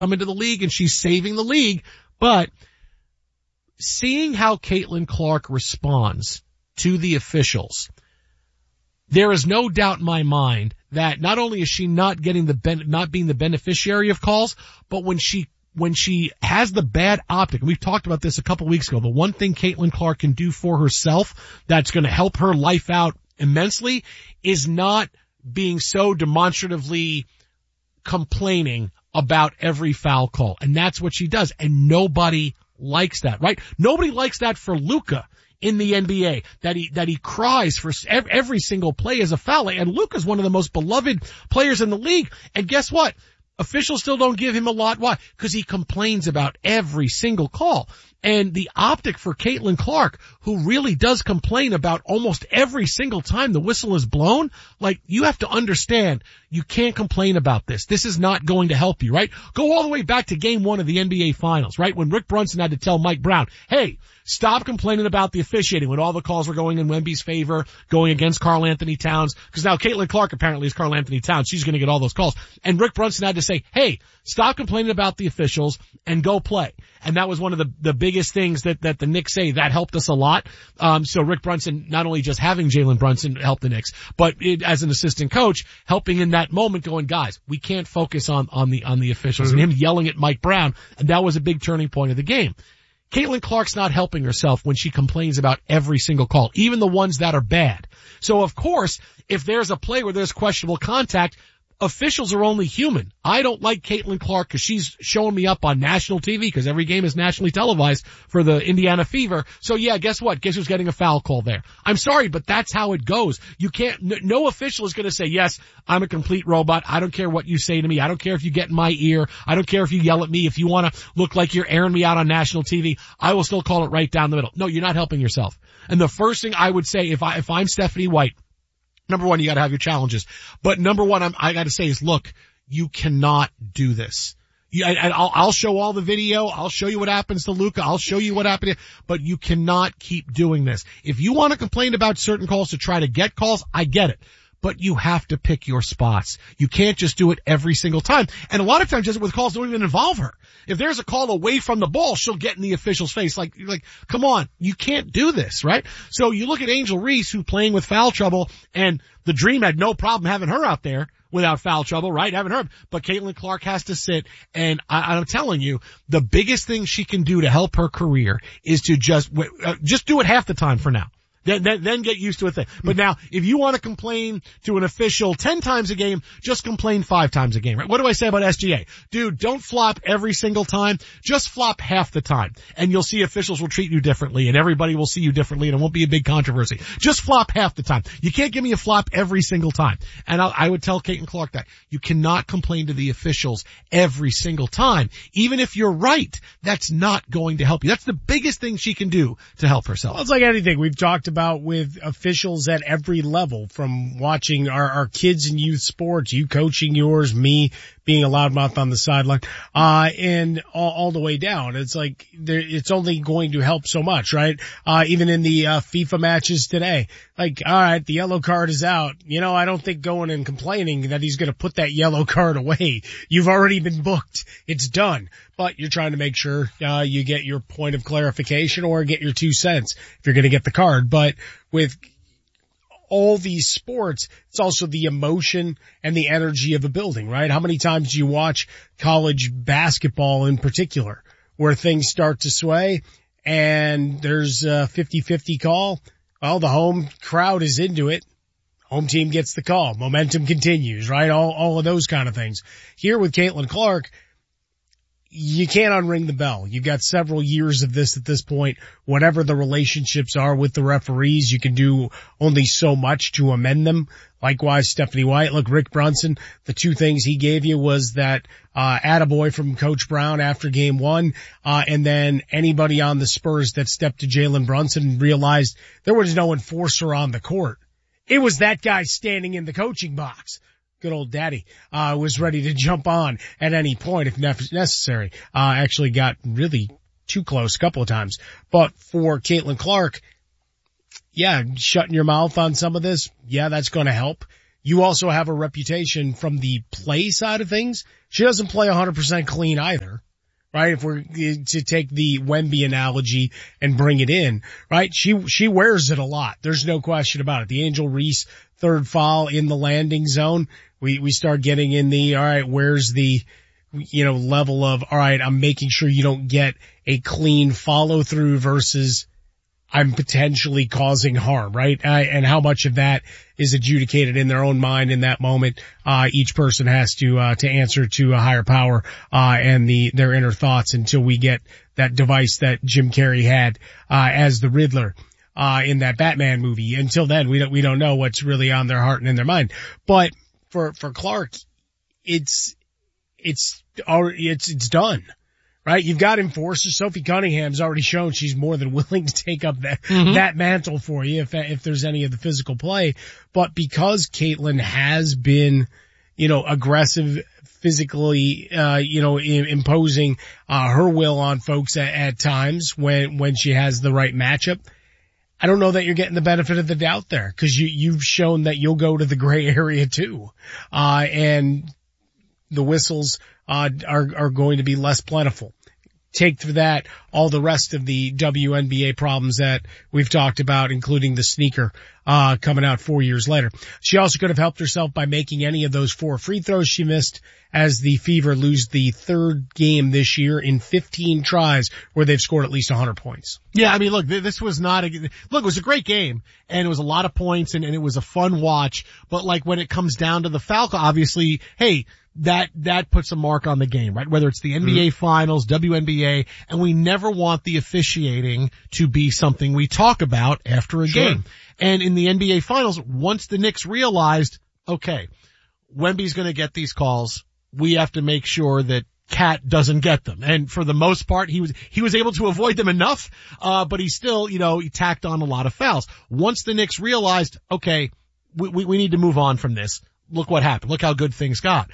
come into the league and she's saving the league. But seeing how Caitlin Clark responds to the officials, there is no doubt in my mind that not only is she not getting not being the beneficiary of calls, but when she has the bad optic, and we've talked about this a couple weeks ago, the one thing Caitlin Clark can do for herself that's going to help her life out immensely is not being so demonstratively complaining about every foul call. And that's what she does. And nobody likes that, right? Nobody likes that for Luka in the NBA, that he cries for every single play as a foul. And Luka's one of the most beloved players in the league. And guess what? Officials still don't give him a lot. Why? Because he complains about every single call. And the optic for Caitlin Clark, who really does complain about almost every single time the whistle is blown, like, you have to understand, you can't complain about this. This is not going to help you, right? Go all the way back to game 1 of the NBA Finals, right? When Rick Brunson had to tell Mike Brown, hey, stop complaining about the officiating when all the calls were going in Wemby's favor, going against Karl Anthony Towns, because now Caitlin Clark apparently is Karl Anthony Towns. She's going to get all those calls. And Rick Brunson had to say, hey, stop complaining about the officials and go play. And that was one of the biggest things that the Knicks say that helped us a lot. So Rick Brunson, not only just having Jalen Brunson help the Knicks, but as an assistant coach, helping in that moment, going, guys, we can't focus on the officials, and him yelling at Mike Brown. And that was a big turning point of the game. Caitlin Clark's not helping herself when she complains about every single call, even the ones that are bad. So of course, if there's a play where there's questionable contact, officials are only human. I don't like Caitlin Clark because she's showing me up on national TV, because every game is nationally televised for the Indiana Fever. So yeah, guess what? Guess who's getting a foul call there? I'm sorry, but that's how it goes. You can't, no official is going to say, yes, I'm a complete robot. I don't care what you say to me. I don't care if you get in my ear. I don't care if you yell at me. If you want to look like you're airing me out on national TV, I will still call it right down the middle. No, you're not helping yourself. And the first thing I would say, if I'm Stephanie White, number one, you got to have your challenges. But number one, I got to say is, look, you cannot do this. I'll show all the video. I'll show you what happens to Luka. I'll show you what happened. But you cannot keep doing this. If you want to complain about certain calls to try to get calls, I get it. But you have to pick your spots. You can't just do it every single time. And a lot of times, just with calls, don't even involve her. If there's a call away from the ball, she'll get in the official's face. Like, come on, you can't do this, right? So you look at Angel Reese, who's playing with foul trouble, and the Dream had no problem having her out there without foul trouble, right? Having her. But Caitlin Clark has to sit, and I'm telling you, the biggest thing she can do to help her career is to just do it half the time for now. Then get used to it. But now, if you want to complain to an official 10 times a game, just complain 5 times a game, right? What do I say about SGA? Dude, don't flop every single time. Just flop half the time. And you'll see officials will treat you differently, and everybody will see you differently, and it won't be a big controversy. Just flop half the time. You can't give me a flop every single time. And I would tell Caitlin Clark that. You cannot complain to the officials every single time. Even if you're right, that's not going to help you. That's the biggest thing she can do to help herself. Well, it's like anything we've talked about with officials at every level, from watching our kids in youth sports, you coaching yours, me being a loudmouth on the sideline, and all the way down. It's like, it's only going to help so much, right? Even in the FIFA matches today, like, all right, the yellow card is out. I don't think going and complaining that he's going to put that yellow card away. You've already been booked. It's done. But you're trying to make sure you get your point of clarification or get your 2 cents if you're going to get the card. But with all these sports, it's also the emotion and the energy of a building, right? How many times do you watch college basketball in particular where things start to sway and there's a 50-50 call? Well, the home crowd is into it. Home team gets the call. Momentum continues, right? All of those kind of things. Here with Caitlin Clark, you can't unring the bell. You've got several years of this at this point. Whatever the relationships are with the referees, you can do only so much to amend them. Likewise, Stephanie White. Look, Rick Brunson, the 2 things he gave you was that attaboy from Coach Brown after game 1, and then anybody on the Spurs that stepped to Jalen Brunson and realized there was no enforcer on the court. It was that guy standing in the coaching box. Good old daddy, was ready to jump on at any point if necessary. Actually got really too close a couple of times. But for Caitlin Clark, yeah, shutting your mouth on some of this, yeah, that's going to help. you also have a reputation from the play side of things. She doesn't play 100% clean either, right? If we're to take the Wemby analogy and bring it in, right? She wears it a lot. There's no question about it. The Angel Reese third foul in the landing zone. We start getting in the, all right, where's the, level of, all right, I'm making sure you don't get a clean follow through versus I'm potentially causing harm, right? And how much of that is adjudicated in their own mind in that moment. Each person has to answer to a higher power, and their inner thoughts until we get that device that Jim Carrey had, as the Riddler, in that Batman movie. Until then, we don't know what's really on their heart and in their mind. But for Clark, it's done. Right? You've got enforcers. Sophie Cunningham's already shown she's more than willing to take up that mantle for you if there's any of the physical play. But because Caitlin has been, aggressive, physically, imposing, her will on folks at times when she has the right matchup, I don't know that you're getting the benefit of the doubt there, because you've shown that you'll go to the gray area too. And the whistles are going to be less plentiful. Take for that all the rest of the WNBA problems that we've talked about, including the sneaker coming out 4 years later. She also could have helped herself by making any of those 4 free throws she missed, as the Fever lose the third game this year in 15 tries where they've scored at least 100 points. Yeah, I mean, look, this was not it was a great game, and it was a lot of points, and it was a fun watch, but like when it comes down to the foul, obviously, hey, that puts a mark on the game, right? Whether it's the NBA finals, WNBA, and we never want the officiating to be something we talk about after a game. And in the NBA finals, once the Knicks realized, okay, Wemby's going to get these calls, we have to make sure that Cat doesn't get them. And for the most part, he was able to avoid them enough, but he still, he tacked on a lot of fouls. Once the Knicks realized, okay, we need to move on from this. Look what happened. Look how good things got.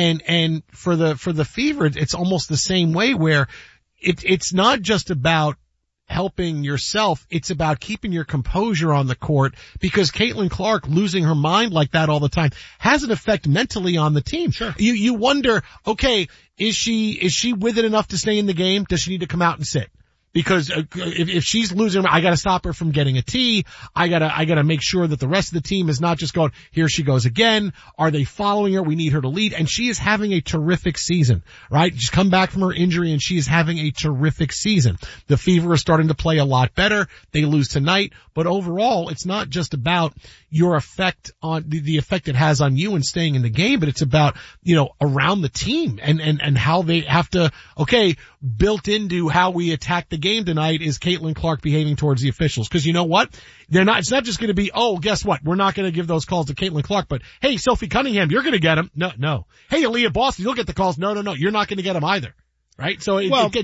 And for the Fever, it's almost the same way, where it's not just about helping yourself. It's about keeping your composure on the court, because Caitlin Clark losing her mind like that all the time has an effect mentally on the team. Sure. You wonder, okay, is she with it enough to stay in the game? Does she need to come out and sit? Because if she's losing, I gotta stop her from getting a tee. I gotta make sure that the rest of the team is not just going, here she goes again. Are they following her? We need her to lead. And she is having a terrific season, right? She's come back from her injury and she is having a terrific season. The Fever are starting to play a lot better. They lose tonight, but overall, it's not just about your effect on the effect it has on you and staying in the game, but it's about, around the team and how they have to, okay, built into how we attack the game tonight is Caitlin Clark behaving towards the officials. Cause you know what? It's not just going to be, oh, guess what? We're not going to give those calls to Caitlin Clark, but hey, Sophie Cunningham, you're going to get them. No. Hey, Aaliyah Boston, you'll get the calls. No. You're not going to get them either. Right? So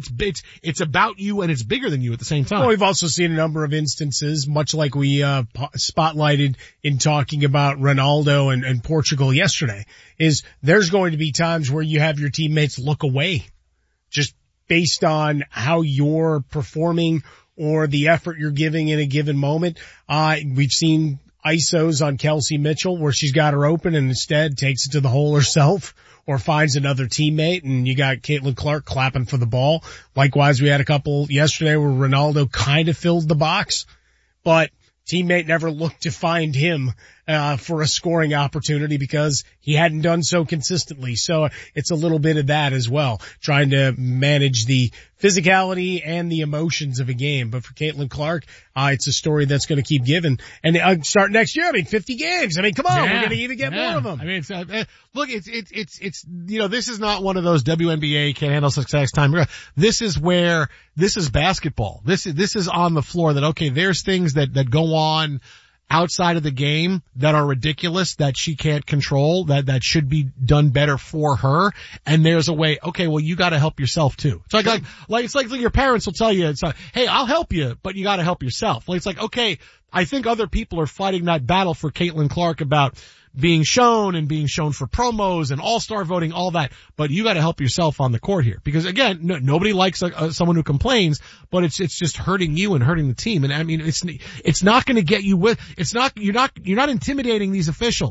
it's about you, and it's bigger than you at the same time. Well, we've also seen a number of instances, much like we spotlighted in talking about Ronaldo and Portugal yesterday, is there's going to be times where you have your teammates look away just based on how you're performing or the effort you're giving in a given moment. We've seen ISOs on Kelsey Mitchell where she's got her open and instead takes it to the hole herself, or finds another teammate, and you got Caitlin Clark clapping for the ball. Likewise, we had a couple yesterday where Ronaldo kind of filled the box, but teammate never looked to find him for a scoring opportunity because he hadn't done so consistently. So it's a little bit of that as well, trying to manage the physicality and the emotions of a game. But for Caitlin Clark, it's a story that's going to keep giving. And start next year, 50 games. Come on, we're going to even get more of them. Look, it's this is not one of those WNBA can't handle success time. This is basketball. This is on the floor that, okay, there's things that go on outside of the game that are ridiculous, that she can't control, that should be done better for her. And there's a way, okay, well, you gotta help yourself too. It's like your parents will tell you, it's like, hey, I'll help you, but you gotta help yourself. It's like, okay, I think other people are fighting that battle for Caitlin Clark about being shown for promos and all-star voting, all that. But you got to help yourself on the court here, because again, nobody likes someone who complains, but it's just hurting you and hurting the team. And I mean, it's not going to get you you're not intimidating these officials,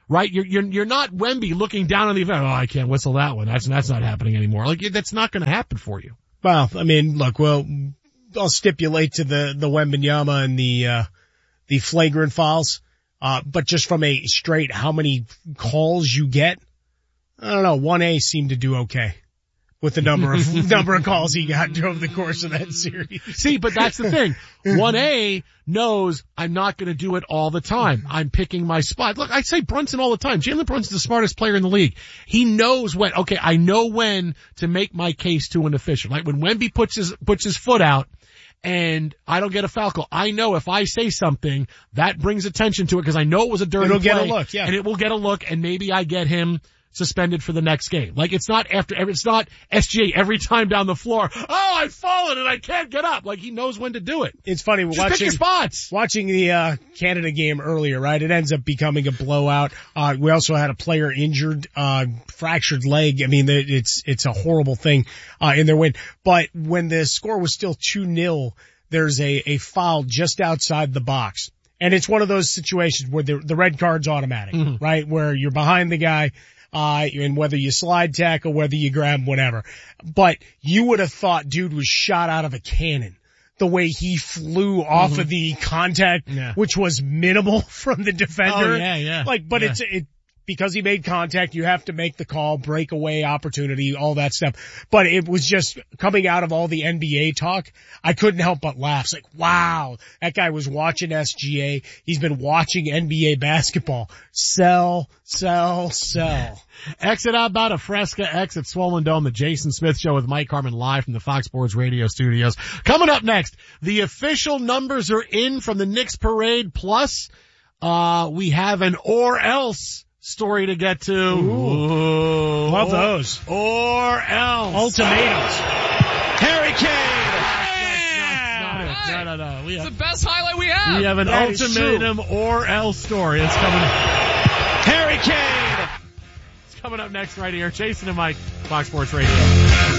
right? You're not Wemby looking down on the event. Oh, I can't whistle that one. That's not happening anymore. Like, that's not going to happen for you. Well, I mean, look, I'll stipulate to the Wembanyama and the flagrant fouls. But just from a straight how many calls you get, I don't know, 1A seemed to do okay with the number of calls he got over the course of that series. See, but that's the thing. 1A knows I'm not going to do it all the time. I'm picking my spot. Look, I say Brunson all the time. Jalen Brunson's the smartest player in the league. He knows I know when to make my case to an official. Like when Wemby puts his foot out, and I don't get a foul call, I know if I say something, that brings attention to it because I know it was a dirty play. It'll get a look, yeah. And it will get a look, and maybe I get him suspended for the next game. Like it's not SGA every time down the floor. Oh, I've fallen and I can't get up. Like he knows when to do it. It's funny pick your spots. Watching the Canada game earlier, right? It ends up becoming a blowout. We also had a player injured, fractured leg. I mean, it's a horrible thing in their win. But when the score was still 2-0, there's a foul just outside the box. And it's one of those situations where the red card's automatic, right? Where you're behind the guy. And whether you slide tackle, whether you grab whatever. But you would have thought dude was shot out of a cannon. The way he flew off of the contact, which was minimal from the defender. Oh, yeah. It's because he made contact, you have to make the call, breakaway opportunity, all that stuff. But it was just coming out of all the NBA talk, I couldn't help but laugh. It's like, wow, that guy was watching SGA. He's been watching NBA basketball. Sell. Exit out of Fresca, exit Swollen Dome, the Jason Smith Show with Mike Harmon live from the Fox Sports Radio studios. Coming up next, the official numbers are in from the Knicks parade, plus, we have an or else story to get to. Ooh. Love those. Or else. Ultimatums. Harry Kane. No. It's the best highlight we have. We have an ultimatum or else story. It's coming up. Harry Kane. It's coming up next right here. Jason and Mike, Fox Sports Radio. Into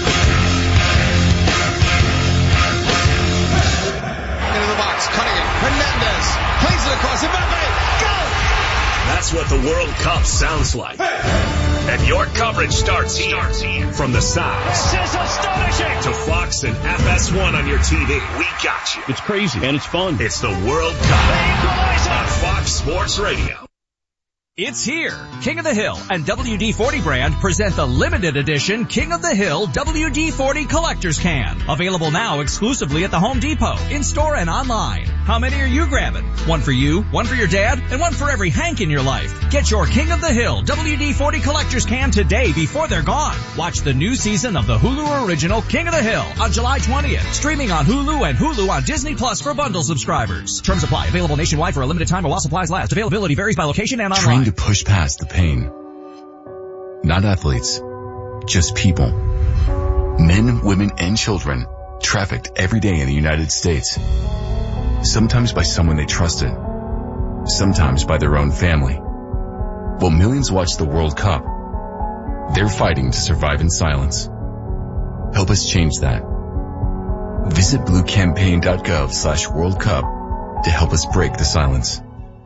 the box. Cunningham. Hernandez. Plays it across. Mbappe. Go! That's what the World Cup sounds like. And your coverage starts here. From the South. This is astonishing. To Fox and FS1 on your TV. We got you. It's crazy and it's fun. It's the World Cup on Fox Sports Radio. It's here. King of the Hill and WD-40 brand present the limited edition King of the Hill WD-40 Collector's Can. Available now exclusively at the Home Depot, in-store and online. How many are you grabbing? One for you, one for your dad, and one for every Hank in your life. Get your King of the Hill WD-40 Collector's Can today before they're gone. Watch the new season of the Hulu original King of the Hill on July 20th. Streaming on Hulu and Hulu on Disney Plus for bundle subscribers. Terms apply. Available nationwide for a limited time or while supplies last. Availability varies by location and online. Trained to push past the pain. Not athletes, just people. Men, women, and children trafficked every day in the United States. Sometimes by someone they trusted. Sometimes by their own family. While millions watch the World Cup, they're fighting to survive in silence. Help us change that. Visit bluecampaign.gov/World Cup to help us break the silence.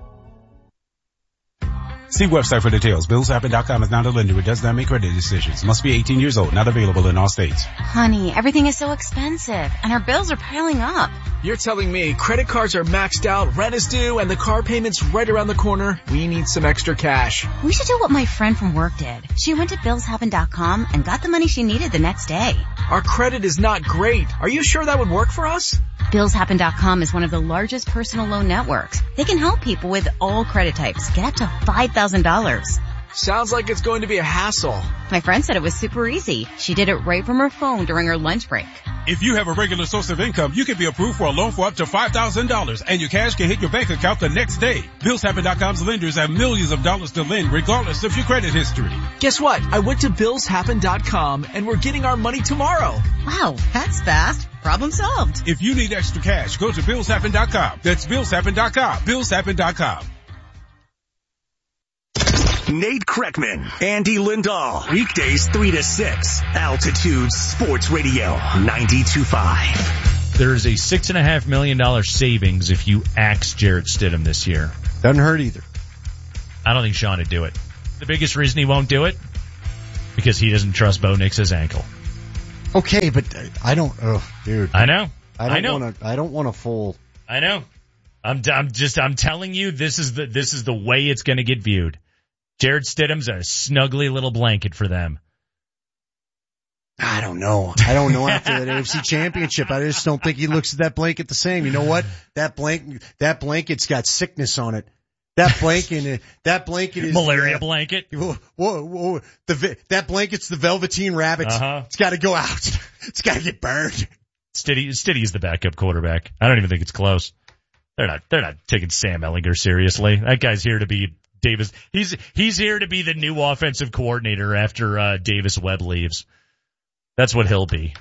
See website for details. BillsHappen.com is not a lender. It does not make credit decisions. Must be 18 years old. Not available in all states. Honey, everything is so expensive, and our bills are piling up. You're telling me credit cards are maxed out, rent is due, and the car payment's right around the corner? We need some extra cash. We should do what my friend from work did. She went to BillsHappen.com and got the money she needed the next day. Our credit is not great. Are you sure that would work for us? BillsHappen.com is one of the largest personal loan networks. They can help people with all credit types get up to $5,000. Sounds like it's going to be a hassle. My friend said it was super easy. She did it right from her phone during her lunch break. If you have a regular source of income, you can be approved for a loan for up to $5,000, and your cash can hit your bank account the next day. BillsHappen.com's lenders have millions of dollars to lend, regardless of your credit history. Guess what? I went to BillsHappen.com, and we're getting our money tomorrow. Wow, that's fast. Problem solved. If you need extra cash, go to BillsHappen.com. That's BillsHappen.com. BillsHappen.com. Nate Kreckman, Andy Lindahl. Weekdays 3 to 6. Altitude Sports Radio 92.5. There's a $6.5 million savings if you axe Jarrett Stidham this year. Doesn't hurt either. I don't think Sean would do it. The biggest reason he won't do it? Because he doesn't trust Bo Nix's ankle. Okay, but I don't. Oh, dude. I know. I don't want a full. I know. I'm telling you, this is the way it's going to get viewed. Jared Stidham's a snuggly little blanket for them. I don't know after that AFC Championship. I just don't think he looks at that blanket the same. You know what? That blanket's got sickness on it. That blanket is malaria blanket. Whoa. That blanket's the Velveteen Rabbit. It's got to go out. It's got to get burned. Stiddy's the backup quarterback. I don't even think it's close. They're not taking Sam Ehlinger seriously. That guy's here to be Davis. He's here to be the new offensive coordinator after Davis Webb leaves. That's what he'll be.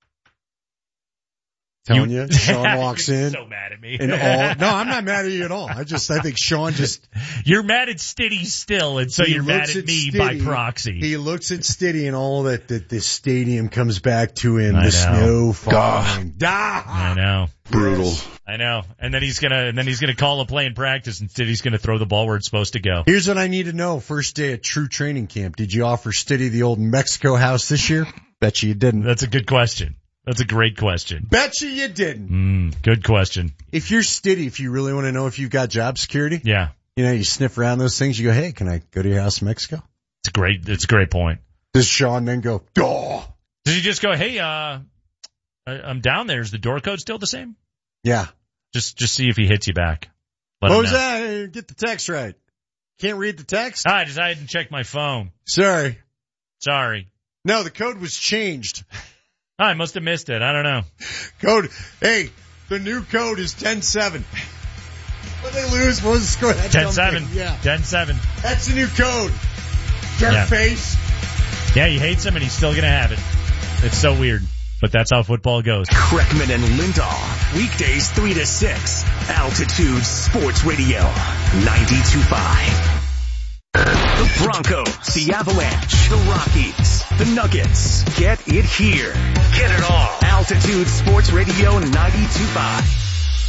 Telling you, Sean walks in. So mad at me. No, I'm not mad at you at all. I think Sean just. You're mad at Stiddy still, and so you're mad at me by proxy. He looks at Stiddy and all that the stadium comes back to him. The snow falling. I know. Brutal. Yes. I know. And then he's gonna call a play in practice, and Stiddy's gonna throw the ball where it's supposed to go. Here's what I need to know. First day at true training camp. Did you offer Stiddy the old Mexico house this year? Bet you didn't. That's a good question. That's a great question. Bet you didn't. Good question. If you're Stiddy, if you really want to know if you've got job security, yeah, you sniff around those things. You go, hey, can I go to your house in Mexico? It's a great point. Does Sean then go, duh? Does he just go, hey, I'm down there. Is the door code still the same? Yeah. Just see if he hits you back. What was that? Get the text right. Can't read the text? I didn't check my phone. Sorry. No, the code was changed. I must have missed it. I don't know. Hey, the new code is 10-7. What they lose? What was the score? 10-7. Yeah. 10-7. That's the new code. Face. Yeah, he hates him and he's still going to have it. It's so weird, but that's how football goes. Kreckman and Lindahl. Weekdays 3 to 6. Altitude Sports Radio. 92.5. The Broncos, the Avalanche, the Rockies, the Nuggets. Get it here. Get it all. Altitude Sports Radio 92.5.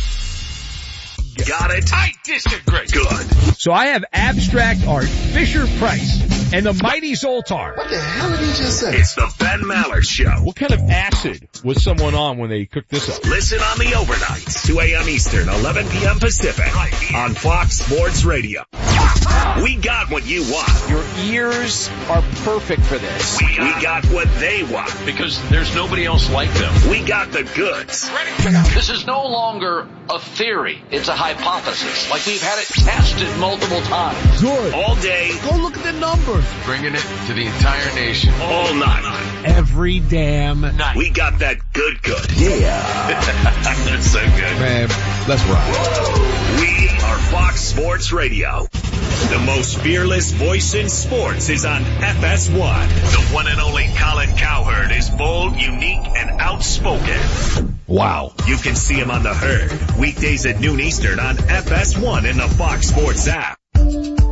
Got it? I disagree. Good. So I have abstract art, Fisher-Price, and the mighty Zoltar. What the hell did he just say? It's the Ben Maller Show. What kind of acid was someone on when they cooked this up? Listen on the overnights, 2 a.m. Eastern, 11 p.m. Pacific, on Fox Sports Radio. We got what you want. Your ears are perfect for this. We got what they want. Because there's nobody else like them. We got the goods. This is no longer a theory. It's a hypothesis. Like we've had it tested multiple times. Good. All day. Go look at the numbers. Bringing it to the entire nation. All night. Every damn night. We got that good. Yeah. That's so good. Man, let's rock. We are Fox Sports Radio. The most fearless voice in sports is on FS1. The one and only Colin Cowherd is bold, unique, and outspoken. Wow. You can see him on The Herd, weekdays at noon Eastern on FS1 in the Fox Sports app.